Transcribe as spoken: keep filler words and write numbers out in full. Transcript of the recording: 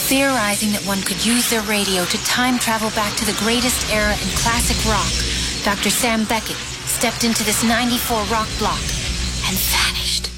Theorizing that one could use their radio to time travel back to the greatest era in classic rock, Doctor Sam Beckett stepped into this ninety-four rock block and vanished.